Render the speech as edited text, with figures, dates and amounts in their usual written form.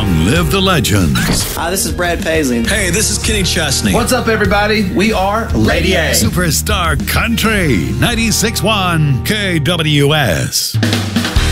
Long live the legends. Hi, this is Brad Paisley. Hey, this is Kenny Chesney. What's up, everybody? We are Lady A. Superstar Country 96.1 KWS.